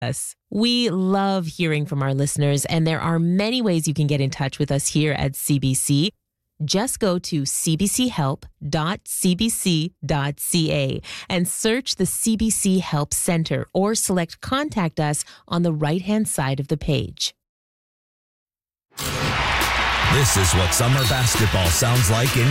Yes. We love hearing from our listeners, and there are many ways you can get in touch with us here at CBC. Just go to cbchelp.cbc.ca and search the CBC Help Center or select Contact Us on the right-hand side of the page. This is what summer basketball sounds like in